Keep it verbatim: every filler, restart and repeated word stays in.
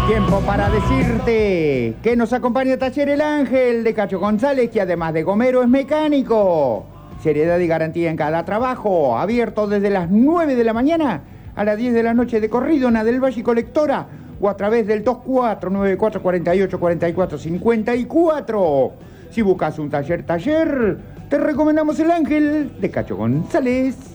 Tiempo para decirte que nos acompaña Taller El Ángel de Cacho González, que además de gomero es mecánico. Seriedad y garantía en cada trabajo. Abierto desde las nueve de la mañana a las diez de la noche de corrido en Adel Valle y Colectora o a través del dos cuatro nueve cuatro cuatro ocho cuatro cuatro cinco cuatro. Si buscas un taller, taller, te recomendamos El Ángel de Cacho González.